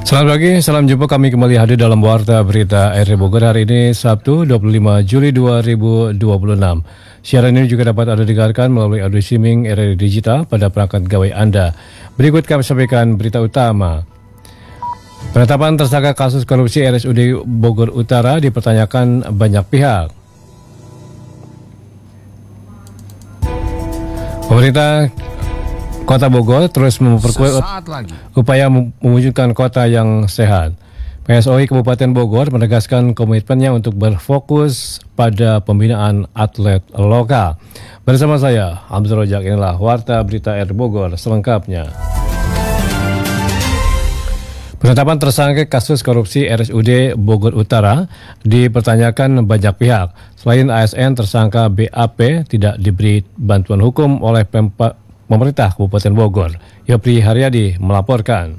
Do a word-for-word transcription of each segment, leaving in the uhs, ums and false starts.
Selamat pagi, salam jumpa, kami kembali hadir dalam Warta Berita R R I Bogor hari ini Sabtu dua puluh lima Juli dua ribu dua puluh enam. Siaran ini juga dapat Anda dengarkan melalui audio streaming R R I Digital pada perangkat gawai Anda. Berikut kami sampaikan berita utama. Penetapan tersangka kasus korupsi R S U D Bogor Utara dipertanyakan banyak pihak. Pemerintah Kota Bogor terus memperkuat upaya mewujudkan kota yang sehat. P S O I Kabupaten Bogor menegaskan komitmennya untuk berfokus pada pembinaan atlet lokal. Bersama saya, Hamzah Rojak, inilah Warta Berita R R I Bogor selengkapnya. Penetapan tersangka kasus korupsi R S U D Bogor Utara dipertanyakan banyak pihak. Selain A S N, tersangka B A P tidak diberi bantuan hukum oleh Pempa Pemerintah Kabupaten Bogor. Yopri Haryadi melaporkan.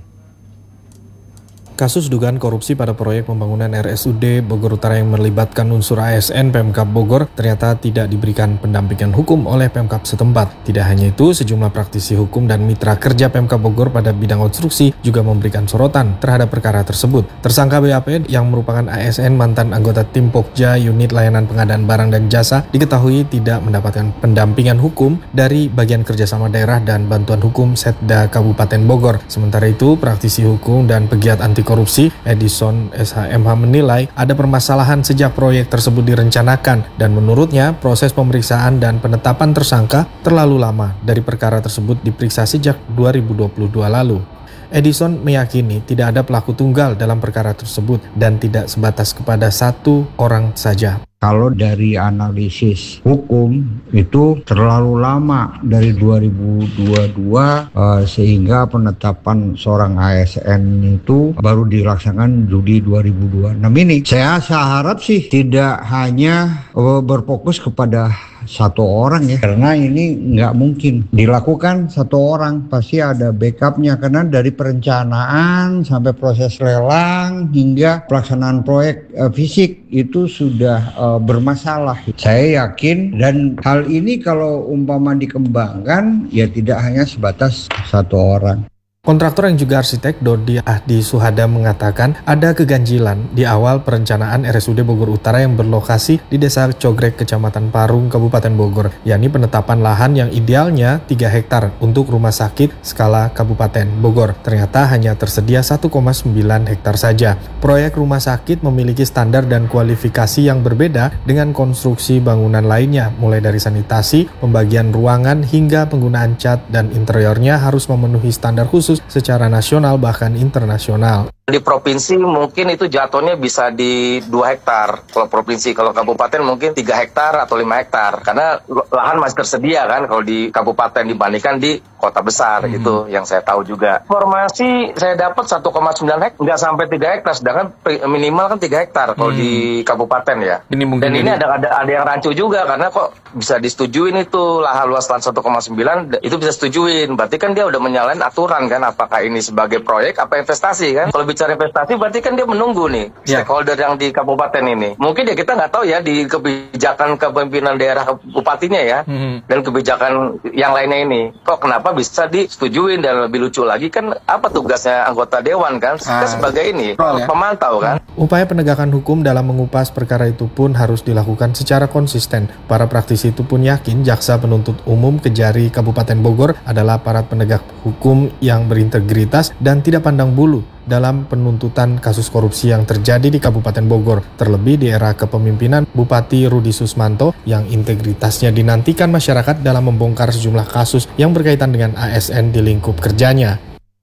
Kasus dugaan korupsi pada proyek pembangunan R S U D Bogor Utara yang melibatkan unsur A S N Pemkab Bogor ternyata tidak diberikan pendampingan hukum oleh Pemkab setempat. Tidak hanya itu, sejumlah praktisi hukum dan mitra kerja Pemkab Bogor pada bidang konstruksi juga memberikan sorotan terhadap perkara tersebut. Tersangka B A P yang merupakan A S N mantan anggota tim Pokja Unit Layanan Pengadaan Barang dan Jasa diketahui tidak mendapatkan pendampingan hukum dari Bagian Kerjasama Daerah dan Bantuan Hukum Setda Kabupaten Bogor. Sementara itu, praktisi hukum dan pegiat anti korupsi Edison S H M H menilai ada permasalahan sejak proyek tersebut direncanakan dan menurutnya proses pemeriksaan dan penetapan tersangka terlalu lama dari perkara tersebut diperiksa sejak dua ribu dua puluh dua lalu. Edison meyakini tidak ada pelaku tunggal dalam perkara tersebut dan tidak sebatas kepada satu orang saja. Kalau dari analisis hukum itu terlalu lama dari dua ribu dua puluh dua uh, sehingga penetapan seorang A S N itu baru dilaksanakan Juli dua ribu dua puluh enam ini. Saya, saya harap sih tidak hanya uh, berfokus kepada satu orang ya, karena ini nggak mungkin dilakukan satu orang, pasti ada backupnya karena dari perencanaan sampai proses lelang hingga pelaksanaan proyek uh, fisik itu sudah uh, bermasalah. Saya yakin dan hal ini kalau umpama dikembangkan ya tidak hanya sebatas satu orang. Kontraktor yang juga arsitek Dodi Ahdi Suhada mengatakan ada keganjilan di awal perencanaan R S U D Bogor Utara yang berlokasi di Desa Cogrek, Kecamatan Parung, Kabupaten Bogor, yakni penetapan lahan yang idealnya tiga hektar untuk rumah sakit skala Kabupaten Bogor. Ternyata hanya tersedia satu koma sembilan hektar saja. Proyek rumah sakit memiliki standar dan kualifikasi yang berbeda dengan konstruksi bangunan lainnya, mulai dari sanitasi, pembagian ruangan, hingga penggunaan cat dan interiornya harus memenuhi standar khusus secara nasional bahkan internasional. Di provinsi mungkin itu jatuhnya bisa di dua hektar. Kalau provinsi, kalau kabupaten mungkin tiga hektar atau lima hektar. Karena lahan masih tersedia kan kalau di kabupaten dibandingkan di kota besar, hmm. Itu yang saya tahu juga. Informasi saya dapat satu koma sembilan hektar, nggak sampai tiga hektar, sedangkan minimal kan tiga hektar kalau hmm. di kabupaten ya. Ini Dan ini ada, ada ada yang rancu juga, karena kok bisa disetujuin itu lahan luas lahan satu koma sembilan, itu bisa setujuin. Berarti kan dia udah menyalahin aturan kan, apakah ini sebagai proyek apa investasi kan. Kalau bicara investasi berarti kan dia menunggu nih ya. Stakeholder yang di kabupaten ini. Mungkin ya kita nggak tahu ya di kebijakan kepemimpinan daerah bupatinya ya, hmm. dan kebijakan yang lainnya ini. Kok kenapa bisa disetujuin, dan lebih lucu lagi kan apa tugasnya anggota dewan kan? Kita ah. sebagai ini ya. Pemantau kan. Upaya penegakan hukum dalam mengupas perkara itu pun harus dilakukan secara konsisten. Para praktisi itu pun yakin jaksa penuntut umum Kejari Kabupaten Bogor adalah aparat penegak hukum yang berintegritas dan tidak pandang bulu dalam penuntutan kasus korupsi yang terjadi di Kabupaten Bogor, terlebih di era kepemimpinan Bupati Rudi Susmanto yang integritasnya dinantikan masyarakat dalam membongkar sejumlah kasus yang berkaitan dengan A S N di lingkup kerjanya.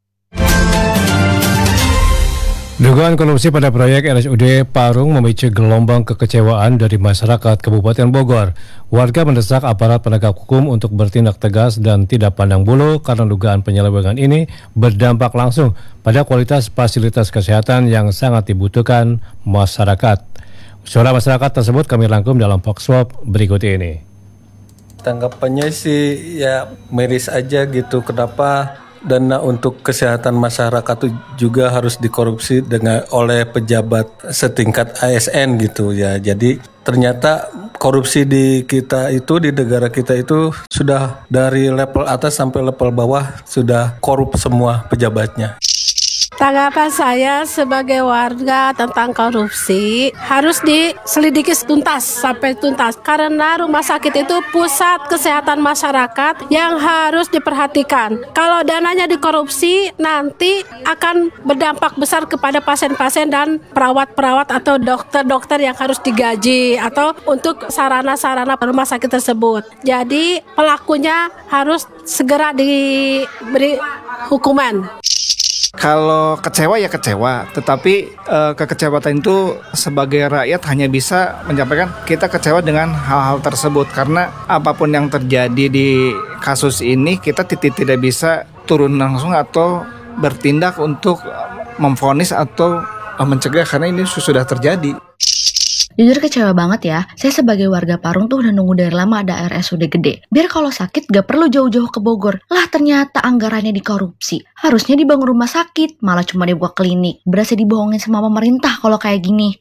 Dugaan korupsi pada proyek R S U D Parung memicu gelombang kekecewaan dari masyarakat Kabupaten Bogor. Warga mendesak aparat penegak hukum untuk bertindak tegas dan tidak pandang bulu karena dugaan penyelewengan ini berdampak langsung pada kualitas fasilitas kesehatan yang sangat dibutuhkan masyarakat. Suara masyarakat tersebut kami rangkum dalam Voxpop berikut ini. Tanggapannya sih ya miris aja gitu, kenapa dana untuk kesehatan masyarakat itu juga harus dikorupsi dengan oleh pejabat setingkat A S N gitu ya. Jadi ternyata korupsi di kita itu, di negara kita itu sudah dari level atas sampai level bawah sudah korup semua pejabatnya. Tanggapan saya sebagai warga tentang korupsi harus diselidiki tuntas sampai tuntas. Karena rumah sakit itu pusat kesehatan masyarakat yang harus diperhatikan. Kalau dananya dikorupsi nanti akan berdampak besar kepada pasien-pasien dan perawat-perawat atau dokter-dokter yang harus digaji atau untuk sarana-sarana rumah sakit tersebut. Jadi pelakunya harus segera diberi hukuman. Kalau kecewa ya kecewa, tetapi eh, kekecewaan itu sebagai rakyat hanya bisa menyampaikan kita kecewa dengan hal-hal tersebut, karena apapun yang terjadi di kasus ini kita tidak tidak bisa turun langsung atau bertindak untuk memvonis atau eh, mencegah, karena ini sudah terjadi. Jujur kecewa banget ya, saya sebagai warga Parung tuh udah nunggu dari lama ada R S U D gede. Biar kalau sakit gak perlu jauh-jauh ke Bogor. Lah ternyata anggarannya dikorupsi. Harusnya dibangun rumah sakit, malah cuma dibuat klinik. Berasa dibohongin sama pemerintah kalau kayak gini.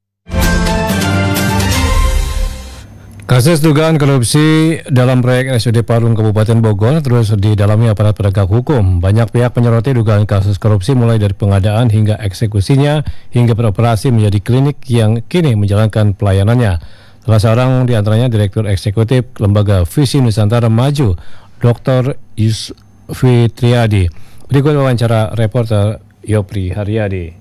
Kasus dugaan korupsi dalam proyek R S U D Parung Kabupaten Bogor terus didalami aparat penegak hukum. Banyak pihak menyoroti dugaan kasus korupsi mulai dari pengadaan hingga eksekusinya hingga beroperasi menjadi klinik yang kini menjalankan pelayanannya. Salah seorang di antaranya Direktur Eksekutif Lembaga Visi Nusantara Maju, Doktor Yusfi Triadi. Berikut wawancara reporter Yopri Haryadi.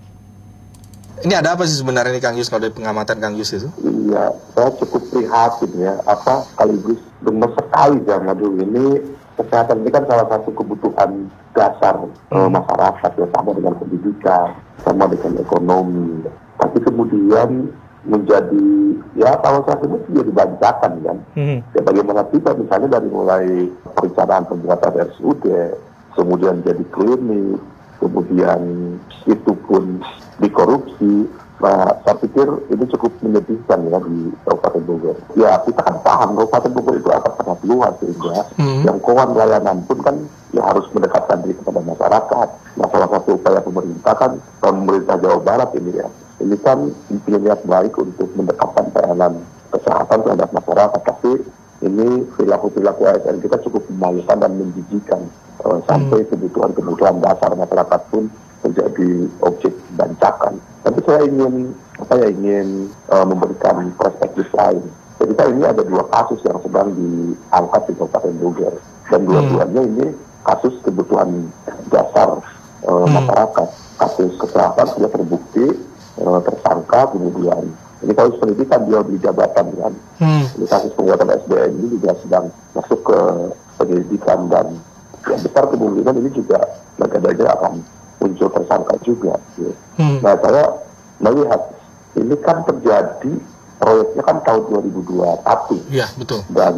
Ini ada apa sih sebenarnya nih Kang Yus, kalau dari pengamatan Kang Yus itu? Iya, saya cukup prihatin ya, apa sekaligus gemes sekali zaman dulu ini. Kesehatan ini kan salah satu kebutuhan dasar hmm. eh, masyarakat ya, sama dengan pendidikan, sama dengan ekonomi. Tapi kemudian menjadi, ya kalau saya sebut jadi bancakan kan. Hmm. Ya bagaimana kita misalnya dari mulai perencanaan pembuatan R S U D, kemudian jadi klinik, kemudian itu pun dikorupsi. Nah, saya pikir ini cukup menyedihkan ya di Kabupaten Bogor. Ya, kita kan paham Kabupaten Bogor itu akan sangat luas sehingga hmm. yang jangkauan layanan pun kan ya harus mendekatkan diri kepada masyarakat. Nah, salah satu upaya pemerintah kan, pemerintah Jawa Barat ini ya, ini kan punya niat baik untuk mendekatkan pelayanan kesehatan terhadap masyarakat. Tapi ini perilaku-perilaku A S N kita cukup memalukan dan menjijikan. Uh, sampai kebutuhan-kebutuhan dasar masyarakat pun menjadi objek bancakan. Tapi saya ingin, apa ya, ingin uh, memberikan perspektif lain. Jadi kita ini ada dua kasus yang sedang diangkat di Kabupaten Bogor, dan dua-duanya ini kasus kebutuhan dasar uh, hmm. masyarakat. Kasus kesehatan sudah terbukti uh, tersangka, kemudian ini kasus pendidikan dia beli jabatan kan. Hmm. Ini kasus penguatan S D M ini juga sedang masuk ke pendidikan, dan yang besar kemungkinan ini juga lagi-lagi akan muncul tersangka juga. Ya. Hmm. Nah, saya melihat ini kan terjadi, proyeknya kan tahun dua ribu dua puluh satu. Iya, betul. Dan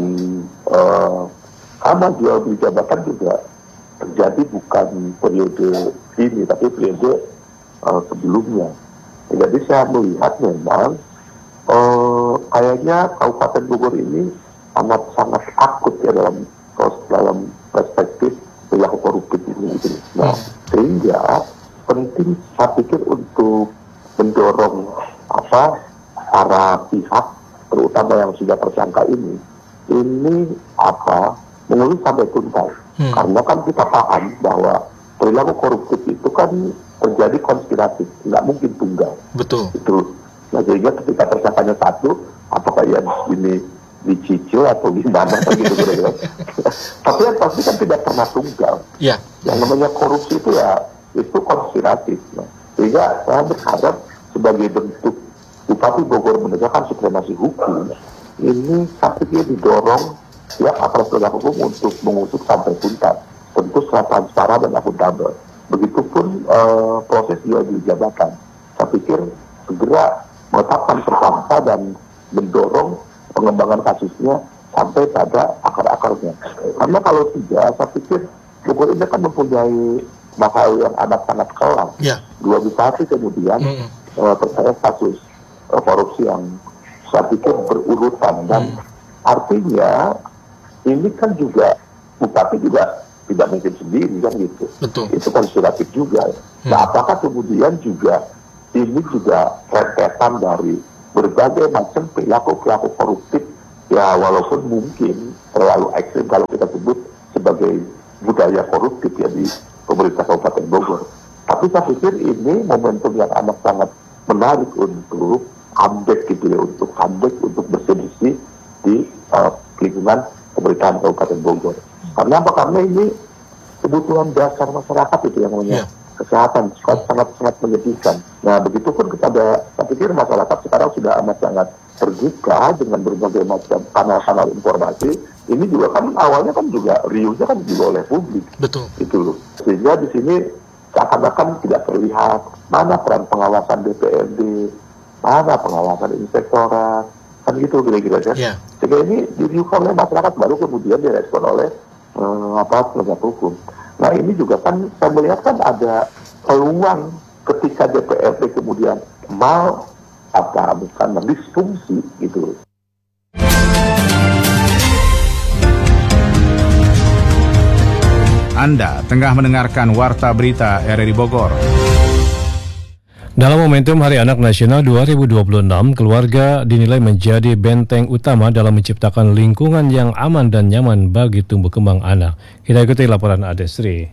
uh, sama jual beli jabatan juga terjadi bukan periode ini, tapi periode uh, sebelumnya. Jadi saya melihat memang uh, kayaknya Kabupaten Bogor ini amat sangat akut ya dalam dalam perspektif perilaku koruptif ini. Gitu. Nah, sehingga penting saya pikir untuk mendorong apa para pihak, terutama yang sudah tersangka ini, ini apa mengurus sampai tuntas. Hmm. Karena kan kita paham bahwa perilaku koruptif itu kan terjadi konspiratif, nggak mungkin tunggal. Betul. Itu. Nah, sehingga ketika tersangkanya satu, apakah yang ini dicicil atau gimana gitu kira-kira. Tapi yang pasti kan tidak pernah tunggal. Yeah. Yang namanya korupsi itu ya itu konspiratif. Nah, sehingga saya berharap sebagai bentuk Bupati Bogor menegakkan supremasi hukum, ini saya pikir didorong pihak aparat penegak hukum untuk mengusut sampai tuntas, tentu secara transparan dan akuntabel. Begitupun uh, proses jual beli jabatan. Saya pikir segera menetapkan tersangka dan mendorong pengembangan kasusnya sampai pada akar-akarnya. Karena kalau tidak, saya pikir Bogor ini kan mempunyai masalah yang amat sangat kelam. Yeah. Dua bisa kemudian mm. uh, terseret kasus uh, korupsi yang saya pikir berurutan, dan mm. artinya ini kan juga Bupati juga tidak mungkin sendiri kan gitu. Betul. Itu konspiratif juga. Mm. Nah, apakah kemudian juga ini juga rentetan dari berbagai macam perilaku-perilaku koruptif, ya walaupun mungkin terlalu ekstrim kalau kita sebut sebagai budaya koruptif ya di pemerintah Kabupaten Bogor. Tapi saya pikir ini momentum yang amat sangat menarik untuk comeback gitu ya, untuk comeback, untuk bersih-bersih di uh, lingkungan pemerintahan Kabupaten Bogor. Karena apa? Karena ini kebutuhan dasar masyarakat itu yang namanya yeah. kesehatan, sangat-sangat menyedihkan. Nah, begitupun kepada, saya pikir masyarakat sekarang sudah amat sangat terbuka dengan berbagai macam kanal-kanal informasi. Ini juga kan awalnya kan juga riuhnya kan juga oleh publik. Betul. Gitu loh. Sehingga di sini seakan-akan tidak terlihat mana peran pengawasan D P R D, mana pengawasan inspektorat, kan gitu kira-kira ya. Yeah. Sehingga ini diriuh oleh masyarakat, baru kemudian direspon oleh uh, apa penegak hukum. Nah ini juga kan saya melihat kan ada peluang ketika D P R D kemudian mal apa bukan mendisfungsi gitu. Anda tengah mendengarkan Warta Berita R R I Bogor. Dalam momentum Hari Anak Nasional dua ribu dua puluh enam, keluarga dinilai menjadi benteng utama dalam menciptakan lingkungan yang aman dan nyaman bagi tumbuh kembang anak. Kita ikuti laporan Adesri.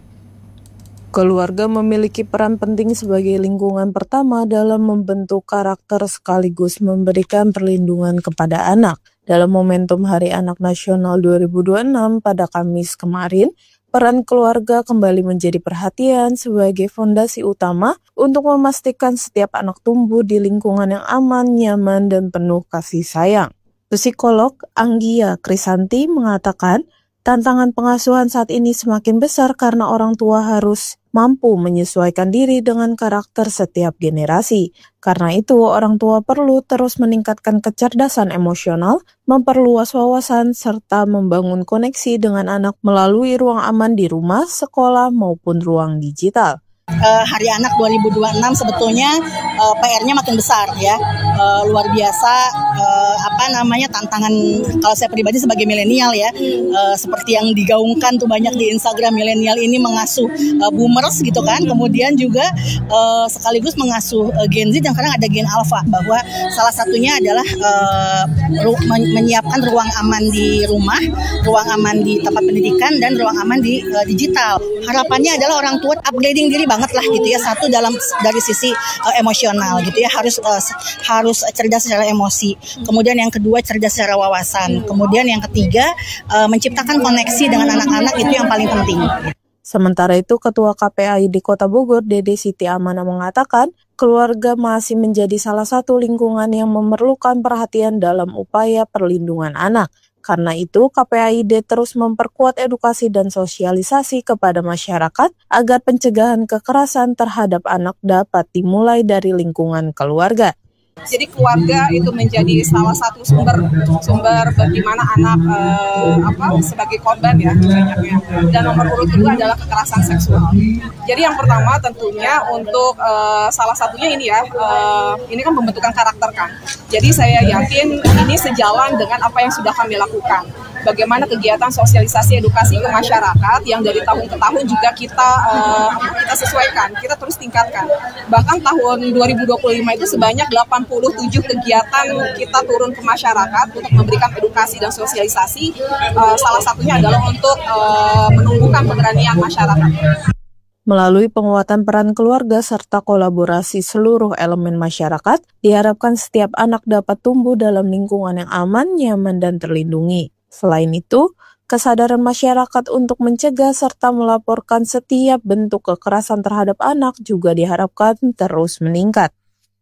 Keluarga memiliki peran penting sebagai lingkungan pertama dalam membentuk karakter sekaligus memberikan perlindungan kepada anak. Dalam momentum Hari Anak Nasional dua ribu dua puluh enam pada Kamis kemarin, peran keluarga kembali menjadi perhatian sebagai fondasi utama untuk memastikan setiap anak tumbuh di lingkungan yang aman, nyaman, dan penuh kasih sayang. Psikolog Anggia Krisanti mengatakan, tantangan pengasuhan saat ini semakin besar karena orang tua harus mampu menyesuaikan diri dengan karakter setiap generasi. Karena itu, orang tua perlu terus meningkatkan kecerdasan emosional, memperluas wawasan, serta membangun koneksi dengan anak melalui ruang aman di rumah, sekolah, maupun ruang digital. Uh, Hari Anak dua ribu dua puluh enam sebetulnya uh, P R-nya makin besar ya, uh, luar biasa uh, apa namanya tantangan kalau saya pribadi sebagai milenial ya, uh, seperti yang digaungkan tuh banyak di Instagram, milenial ini mengasuh uh, boomers gitu kan, kemudian juga uh, sekaligus mengasuh uh, Gen Z dan sekarang ada Gen Alpha, bahwa salah satunya adalah uh, ru- men- menyiapkan ruang aman di rumah, ruang aman di tempat pendidikan, dan ruang aman di uh, digital. Harapannya adalah orang tua upgrading diri banget lah gitu ya, satu dalam dari sisi uh, emosional gitu ya, harus uh, harus cerdas secara emosi, kemudian yang kedua cerdas secara wawasan, kemudian yang ketiga uh, menciptakan koneksi dengan anak-anak, itu yang paling penting. Sementara itu, Ketua K P A I D Kota Bogor, Dede Siti Amana mengatakan, keluarga masih menjadi salah satu lingkungan yang memerlukan perhatian dalam upaya perlindungan anak. Karena itu, K P A I D terus memperkuat edukasi dan sosialisasi kepada masyarakat agar pencegahan kekerasan terhadap anak dapat dimulai dari lingkungan keluarga. Jadi keluarga itu menjadi salah satu sumber sumber bagaimana anak eh, apa sebagai korban ya banyaknya. Dan nomor urut kedua adalah kekerasan seksual. Jadi yang pertama tentunya untuk eh, salah satunya ini ya, eh, ini kan pembentukan karakter kan. Jadi saya yakin ini sejalan dengan apa yang sudah kami lakukan. Bagaimana kegiatan sosialisasi edukasi ke masyarakat yang dari tahun ke tahun juga kita uh, kita sesuaikan, kita terus tingkatkan. Bahkan tahun dua ribu dua puluh lima itu sebanyak delapan puluh tujuh kegiatan kita turun ke masyarakat untuk memberikan edukasi dan sosialisasi. Uh, salah satunya adalah untuk uh, menumbuhkan keberanian masyarakat. Melalui penguatan peran keluarga serta kolaborasi seluruh elemen masyarakat, diharapkan setiap anak dapat tumbuh dalam lingkungan yang aman, nyaman, dan terlindungi. Selain itu, kesadaran masyarakat untuk mencegah serta melaporkan setiap bentuk kekerasan terhadap anak juga diharapkan terus meningkat.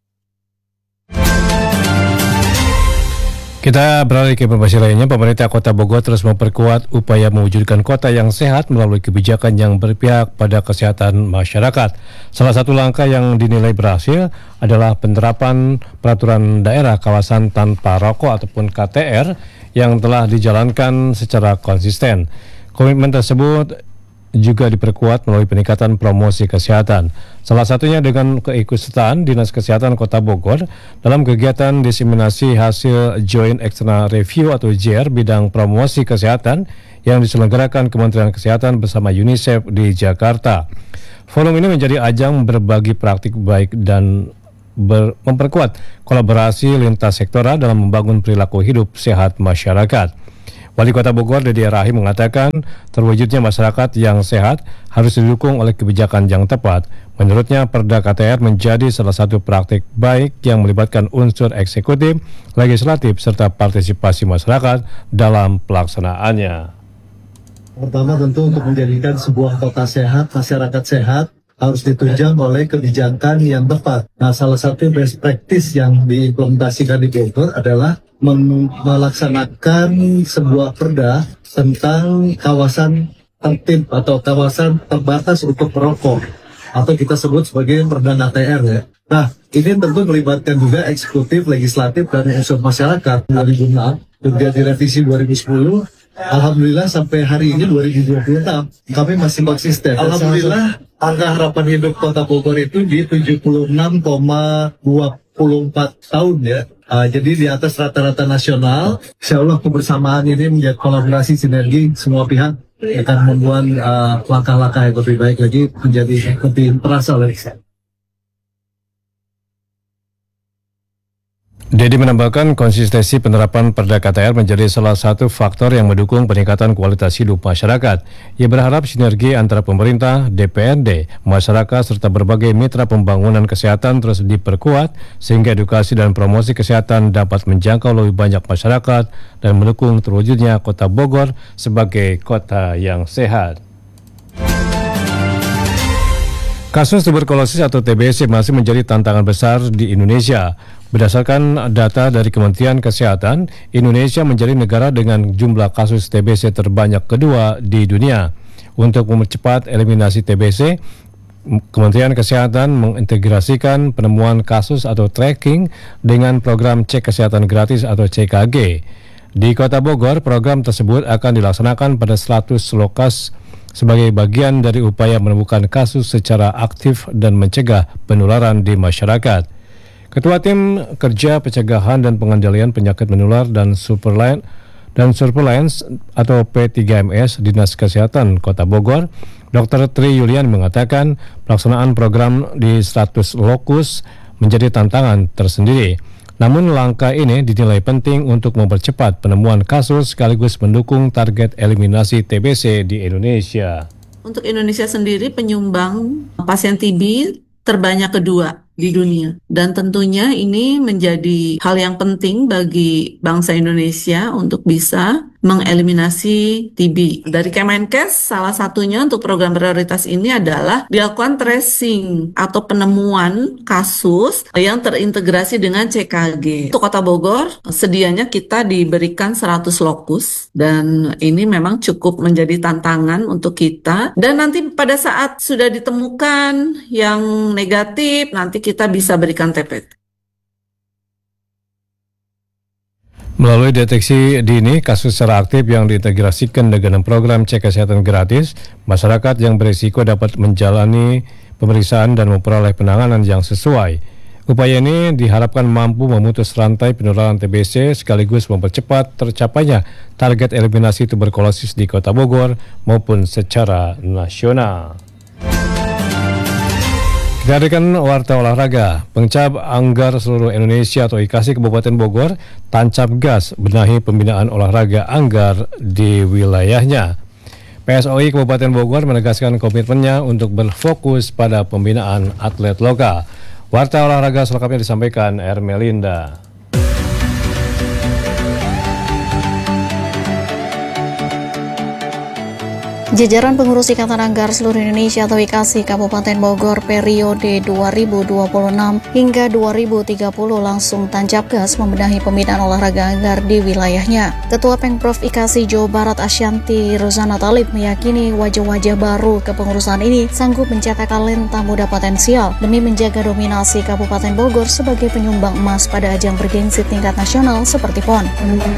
Kita beralih ke informasi lainnya. Pemerintah Kota Bogor terus memperkuat upaya mewujudkan kota yang sehat melalui kebijakan yang berpihak pada kesehatan masyarakat. Salah satu langkah yang dinilai berhasil adalah penerapan peraturan daerah kawasan tanpa rokok ataupun K T R yang telah dijalankan secara konsisten. Komitmen tersebut juga diperkuat melalui peningkatan promosi kesehatan. Salah satunya dengan keikutsertaan Dinas Kesehatan Kota Bogor dalam kegiatan diseminasi hasil Joint External Review atau J R bidang promosi kesehatan yang diselenggarakan Kementerian Kesehatan bersama UNICEF di Jakarta. Forum ini menjadi ajang berbagi praktik baik dan ber- memperkuat kolaborasi lintas sektoral dalam membangun perilaku hidup sehat masyarakat. Wali Kota Bogor Dede Rahim mengatakan terwujudnya masyarakat yang sehat harus didukung oleh kebijakan yang tepat, Menurutnya, Perda K T R menjadi salah satu praktik baik yang melibatkan unsur eksekutif, legislatif, serta partisipasi masyarakat dalam pelaksanaannya. Pertama tentu untuk menjadikan sebuah kota sehat, masyarakat sehat, harus ditunjang oleh kebijakan yang tepat. Nah, salah satu best practice yang diimplementasikan di Bogor adalah melaksanakan sebuah perda tentang kawasan tertib atau kawasan terbatas untuk perokok, atau kita sebut sebagai perda K T R ya. Nah, ini tentu melibatkan juga eksekutif, legislatif, dan unsur masyarakat. dua ribu enam, juga direvisi dua ribu sepuluh. Alhamdulillah sampai hari ini dua ribu dua puluh enam kami masih konsisten. Alhamdulillah angka harapan hidup Kota Bogor itu di tujuh puluh enam koma dua puluh empat tahun ya. Uh, jadi di atas rata-rata nasional. Insya Allah kebersamaan ini menjadi kolaborasi sinergi semua pihak akan membuat uh, langkah-langkah yang lebih baik lagi menjadi lebih terasa lagi. Dedi menambahkan konsistensi penerapan Perda K T R menjadi salah satu faktor yang mendukung peningkatan kualitas hidup masyarakat. Ia berharap sinergi antara pemerintah, D P R D, masyarakat, serta berbagai mitra pembangunan kesehatan terus diperkuat sehingga edukasi dan promosi kesehatan dapat menjangkau lebih banyak masyarakat dan mendukung terwujudnya Kota Bogor sebagai kota yang sehat. Kasus tuberkulosis atau T B C masih menjadi tantangan besar di Indonesia. Berdasarkan data dari Kementerian Kesehatan, Indonesia menjadi negara dengan jumlah kasus T B C terbanyak kedua di dunia. Untuk mempercepat eliminasi T B C, Kementerian Kesehatan mengintegrasikan penemuan kasus atau tracking dengan program cek kesehatan gratis atau C K G. Di Kota Bogor, program tersebut akan dilaksanakan pada seratus lokasi sebagai bagian dari upaya menemukan kasus secara aktif dan mencegah penularan di masyarakat. Ketua Tim Kerja Pencegahan dan Pengendalian Penyakit Menular dan Surveillance dan Surveillance atau P tiga M S Dinas Kesehatan Kota Bogor, Dokter Tri Yulian mengatakan pelaksanaan program di seratus lokus menjadi tantangan tersendiri. Namun langkah ini dinilai penting untuk mempercepat penemuan kasus sekaligus mendukung target eliminasi T B C di Indonesia. Untuk Indonesia sendiri penyumbang pasien T B terbanyak kedua di dunia. Dan tentunya ini menjadi hal yang penting bagi bangsa Indonesia untuk bisa mengeliminasi T B. Dari Kemenkes, salah satunya untuk program prioritas ini adalah dilakukan tracing atau penemuan kasus yang terintegrasi dengan C K G. Untuk Kota Bogor, sedianya kita diberikan seratus lokus dan ini memang cukup menjadi tantangan untuk kita. Dan nanti pada saat sudah ditemukan yang negatif, nanti kita bisa berikan T P T. Melalui deteksi dini kasus secara aktif yang diintegrasikan dengan program cek kesehatan gratis, masyarakat yang berisiko dapat menjalani pemeriksaan dan memperoleh penanganan yang sesuai. Upaya ini diharapkan mampu memutus rantai penularan T B C sekaligus mempercepat tercapainya target eliminasi tuberkulosis di Kota Bogor maupun secara nasional. Hadirkan Warta Olahraga. Pengcap Anggar Seluruh Indonesia atau I K A S I Kabupaten Bogor tancap gas benahi pembinaan olahraga Anggar di wilayahnya. P S O I Kabupaten Bogor menegaskan komitmennya untuk berfokus pada pembinaan atlet lokal. Warta Olahraga selengkapnya disampaikan Ermelinda. Jajaran pengurus Ikatan Anggar Seluruh Indonesia atau I K A S I Kabupaten Bogor periode dua ribu dua puluh enam hingga dua ribu tiga puluh langsung tancap gas membenahi pembinaan olahraga anggar di wilayahnya. Ketua Pengprov I K A S I Jawa Barat Ashanti Rozana Talib meyakini wajah-wajah baru kepengurusan ini sanggup mencetak talenta muda potensial demi menjaga dominasi Kabupaten Bogor sebagai penyumbang emas pada ajang bergengsi tingkat nasional seperti P O N.